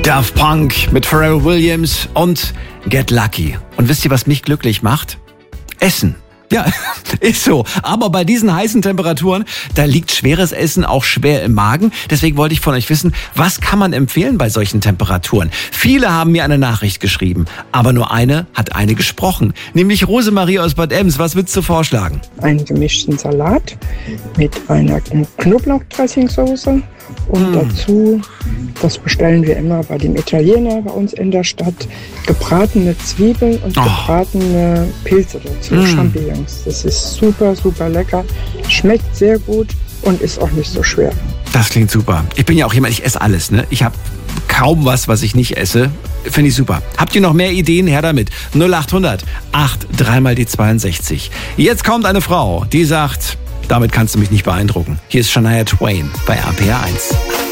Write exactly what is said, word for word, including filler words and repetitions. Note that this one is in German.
Daft Punk mit Pharrell Williams und Get Lucky. Und wisst ihr, was mich glücklich macht? Essen. Ja, ist so. Aber bei diesen heißen Temperaturen, da liegt schweres Essen auch schwer im Magen. Deswegen wollte ich von euch wissen, was kann man empfehlen bei solchen Temperaturen? Viele haben mir eine Nachricht geschrieben, aber nur eine hat eine gesprochen. Nämlich Rosemarie aus Bad Ems. Was würdest du vorschlagen? Einen gemischten Salat mit einer Knoblauchdressingsoße und mm. dazu, das bestellen wir immer bei dem Italiener bei uns in der Stadt, gebratene Zwiebeln und oh. gebratene Pilze dazu, mm. Champignons. Das ist super, super lecker, schmeckt sehr gut und ist auch nicht so schwer. Das klingt super. Ich bin ja auch jemand, ich esse alles, ne? Ich habe kaum was, was ich nicht esse. Finde ich super. Habt ihr noch mehr Ideen? Her damit. null acht hundert acht drei mal die zweiundsechzig. Jetzt kommt eine Frau, die sagt, damit kannst du mich nicht beeindrucken. Hier ist Shania Twain bei R P R eins.